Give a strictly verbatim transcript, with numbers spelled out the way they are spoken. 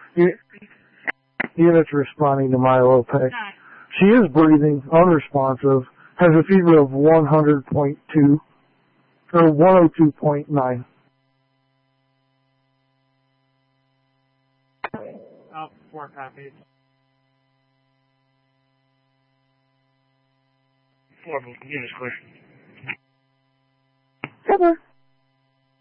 Units responding to myelopay. She is breathing, unresponsive, has a fever of one hundred point two, or one oh two point nine. Alpha four copies. Four units clear.